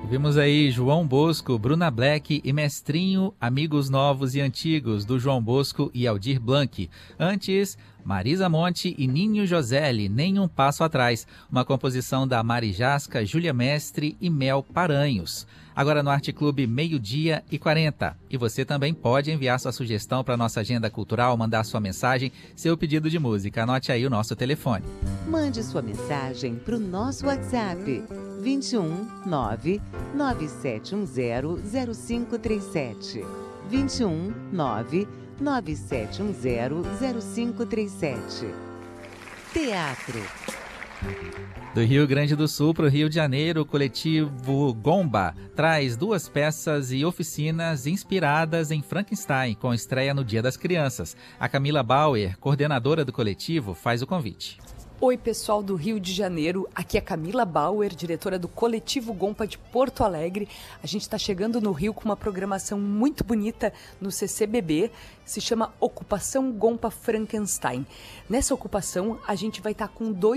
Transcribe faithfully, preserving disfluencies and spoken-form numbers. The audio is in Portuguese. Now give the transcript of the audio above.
Vimos aí João Bosco, Bruna Black e Mestrinho, amigos novos e antigos do João Bosco e Aldir Blanc. Antes, Marisa Monte e Ninho Joselli, Nem um Passo Atrás, uma composição da Mari Jasca, Júlia Mestre e Mel Paranhos. Agora no Arte Clube, meio-dia e quarenta. E você também pode enviar sua sugestão para a nossa agenda cultural, mandar sua mensagem, seu pedido de música. Anote aí o nosso telefone. Mande sua mensagem para o nosso WhatsApp vinte e um, nove, nove sete um zero, zero cinco três sete. vinte e um, nove, nove sete um zero, zero cinco três sete. Teatro. Do Rio Grande do Sul para o Rio de Janeiro, o coletivo Gomba traz duas peças e oficinas inspiradas em Frankenstein, com estreia no Dia das Crianças. A Camila Bauer, coordenadora do coletivo, faz o convite. Oi, pessoal do Rio de Janeiro, aqui é Camila Bauer, diretora do Coletivo Gompa de Porto Alegre. A gente está chegando no Rio com uma programação muito bonita no C C B B, se chama Ocupação Gompa Frankenstein. Nessa ocupação, a gente vai estar tá com dois